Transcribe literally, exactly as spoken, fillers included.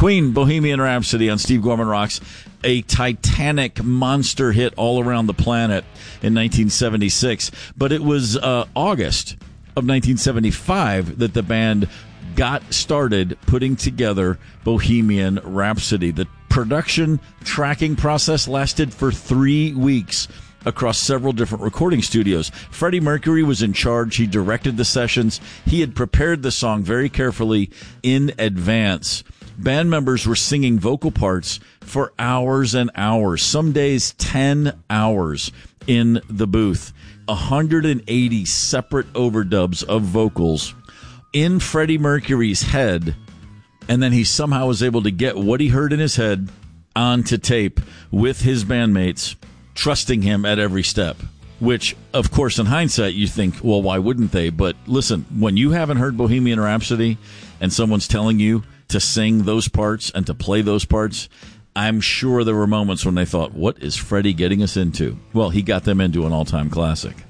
Queen, Bohemian Rhapsody on Steve Gorman Rocks, a titanic monster hit all around the planet in nineteen seventy-six. But it was uh, August of nineteen seventy-five that the band got started putting together Bohemian Rhapsody. The production tracking process lasted for three weeks across several different recording studios. Freddie Mercury was in charge. He directed the sessions. He had prepared the song very carefully in advance. Band members were singing vocal parts for hours and hours, some days ten hours in the booth. one hundred eighty separate overdubs of vocals in Freddie Mercury's head, and then he somehow was able to get what he heard in his head onto tape with his bandmates, trusting him at every step, which, of course, in hindsight, you think, well, why wouldn't they? But listen, when you haven't heard Bohemian Rhapsody and someone's telling you to sing those parts and to play those parts, I'm sure there were moments when they thought, what is Freddie getting us into? Well, he got them into an all-time classic.